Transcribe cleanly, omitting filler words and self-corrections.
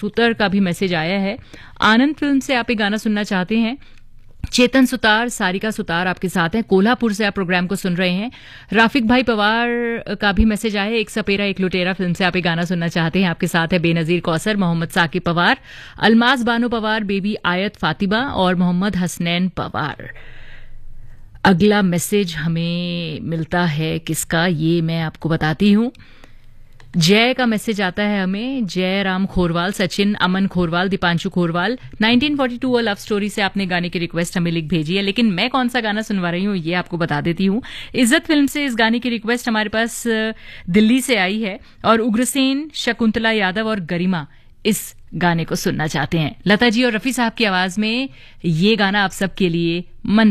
सुतर का भी मैसेज आया है। आनंद फिल्म से आप एक गाना सुनना चाहते हैं। चेतन सुतार, सारिका सुतार आपके साथ हैं। कोल्हापुर से आप प्रोग्राम को सुन रहे हैं। राफिक भाई पवार का भी मैसेज आया है। एक सपेरा एक लुटेरा फिल्म से आप एक गाना सुनना चाहते हैं। आपके साथ है बेनजीर कौसर, मोहम्मद साकिब पवार, अलमाज बानो पवार, बेबी आयत फातिमा और मोहम्मद हसनैन पवार। अगला मैसेज हमें मिलता है किसका, ये मैं आपको बताती हूं। जय का मैसेज आता है हमें। जय राम खोरवाल, सचिन, अमन खोरवाल, दीपांशु खोरवाल। 1942 लव स्टोरी से आपने गाने की रिक्वेस्ट हमें लिख भेजी है, लेकिन मैं कौन सा गाना सुनवा रही हूँ ये आपको बता देती हूँ। इज्जत फिल्म से इस गाने की रिक्वेस्ट हमारे पास दिल्ली से आई है और उग्रसेन, शकुंतला यादव और गरिमा इस गाने को सुनना चाहते हैं। लता जी और रफी साहब की आवाज में ये गाना आप सबके लिए मन